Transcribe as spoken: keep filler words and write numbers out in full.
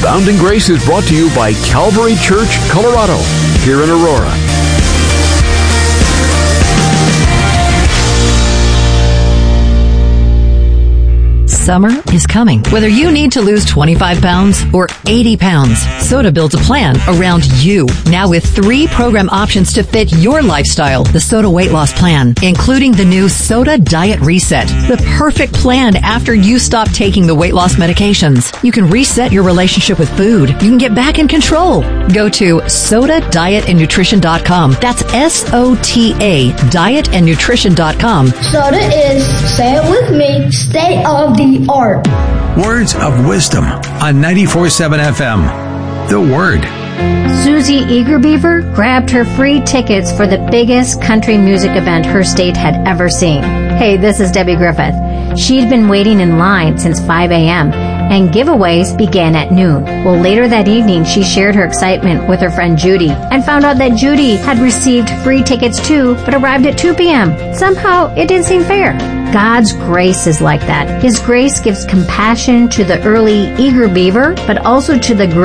Abounding Grace is brought to you by Calvary Church, Colorado, here in Aurora. Summer is coming. Whether you need to lose twenty-five pounds or eighty pounds, SOTA builds a plan around you. Now with three program options to fit your lifestyle. The SOTA Weight Loss Plan, including the new SOTA Diet Reset, the perfect plan after you stop taking the weight loss medications. You can reset your relationship with food. You can get back in control. Go to soda diet and nutrition dot com. That's S O T A, diet and nutrition dot com. SOTA is, say it with me, state of the art. Words of Wisdom on ninety-four point seven F M. The Word. Susie Eagerbeaver grabbed her free tickets for the biggest country music event her state had ever seen. Hey, this is Debbie Griffith. She'd been waiting in line since five a.m., and giveaways began at noon. Well, later that evening, she shared her excitement with her friend Judy and found out that Judy had received free tickets too, but arrived at two p.m. Somehow, it didn't seem fair. God's grace is like that. His grace gives compassion to the early eager beaver, but also to the